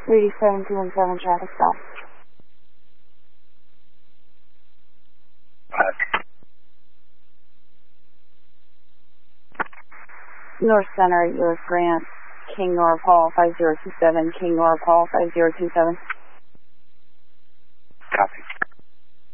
37217 traffic stop. North Center, U.S. Grant, King North Hall 5027, King North Hall 5027. Copy.